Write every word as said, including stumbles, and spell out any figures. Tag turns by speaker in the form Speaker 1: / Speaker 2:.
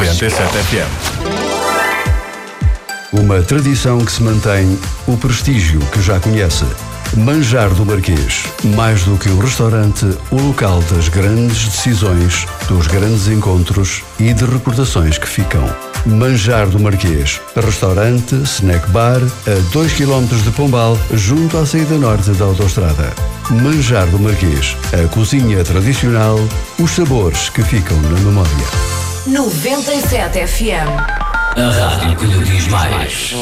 Speaker 1: noventa e sete F M.
Speaker 2: Uma tradição que se mantém, o prestígio que já conhece. Manjar do Marquês. Mais do que um restaurante, o local das grandes decisões, dos grandes encontros e de recordações que ficam. Manjar do Marquês. Restaurante, snack bar, a dois quilómetros de Pombal, junto à saída norte da autoestrada. Manjar do Marquês. A cozinha tradicional, os sabores que ficam na memória.
Speaker 3: noventa e sete F M.
Speaker 4: A rádio que lhe diz mais.